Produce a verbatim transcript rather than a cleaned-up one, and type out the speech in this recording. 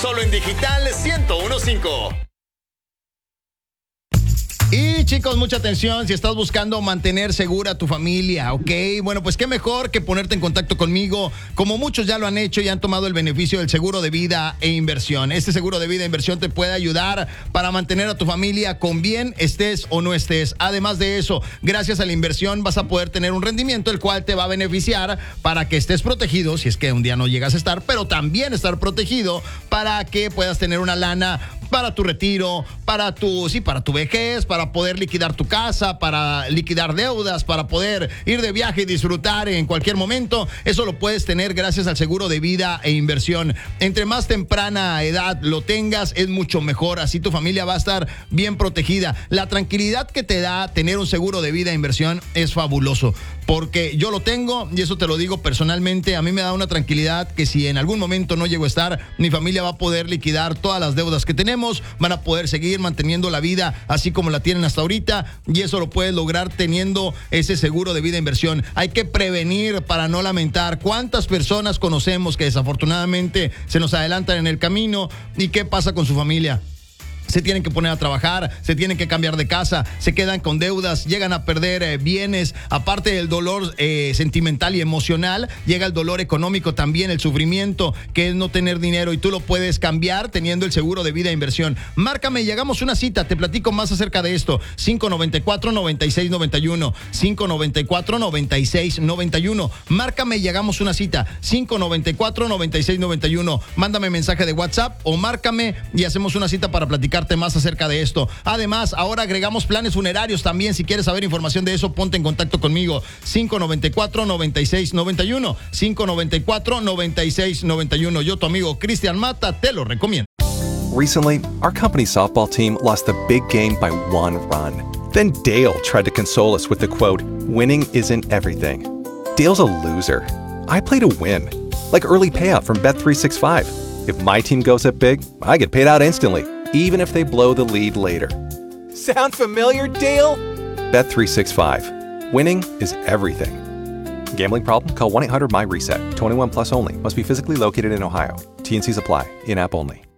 solo en Digital ciento uno punto cinco. Y chicos, mucha atención si estás buscando mantener segura a tu familia, ¿ok? Bueno, pues qué mejor que ponerte en contacto conmigo, como muchos ya lo han hecho y han tomado el beneficio del seguro de vida e inversión. Este seguro de vida e inversión te puede ayudar para mantener a tu familia con bien, estés o no estés. Además de eso, gracias a la inversión vas a poder tener un rendimiento el cual te va a beneficiar para que estés protegido, si es que un día no llegas a estar, pero también estar protegido para que puedas tener una lana para tu retiro, para tu, sí, para tu vejez, para poder liquidar tu casa, para liquidar deudas, para poder ir de viaje y disfrutar en cualquier momento. Eso lo puedes tener gracias al seguro de vida e inversión. Entre más temprana edad lo tengas, es mucho mejor. Así tu familia va a estar bien protegida. La tranquilidad que te da tener un seguro de vida e inversión es fabuloso, porque yo lo tengo y eso te lo digo personalmente. A mí me da una tranquilidad que si en algún momento no llego a estar, mi familia va a poder liquidar todas las deudas que tenemos, van a poder seguir manteniendo la vida así como la tienen hasta ahorita, y eso lo puedes lograr teniendo ese seguro de vida e inversión. Hay que prevenir para no lamentar. ¿Cuántas personas conocemos que desafortunadamente se nos adelantan en el camino? ¿Y qué pasa con su familia? Se tienen que poner a trabajar, se tienen que cambiar de casa, se quedan con deudas, llegan a perder eh, bienes. Aparte del dolor eh, sentimental y emocional, llega el dolor económico también, el sufrimiento, que es no tener dinero, y tú lo puedes cambiar teniendo el seguro de vida e inversión. Márcame y hagamos una cita, te platico más acerca de esto. cinco noventa y cuatro, noventa y seis noventa y uno, cinco noventa y cuatro, noventa y seis noventa y uno. Márcame y hagamos una cita, cinco noventa y cuatro, noventa y seis noventa y uno. Mándame mensaje de WhatsApp o márcame y hacemos una cita para platicar más acerca de esto. Además, ahora agregamos planes funerarios también. Si quieres saber información de eso, ponte en contacto conmigo. cinco noventa y cuatro, noventa y seis noventa y uno. cinco noventa y cuatro, noventa y seis noventa y uno. Yo, tu amigo Cristian Mata, te lo recomiendo. Recently, our company softball team lost a big game by one run. Then Dale tried to console us with the quote, "Winning isn't everything." Dale's a loser. I play to win. Like early payout from Bet three sixty-five. If my team goes up big, I get paid out instantly, even if they blow the lead later. Sound familiar, Dale? Bet three sixty-five. Winning is everything. Gambling problem? Call one eight hundred M Y RESET. twenty-one plus only. Must be physically located in Ohio. T N Cs apply. In-app only.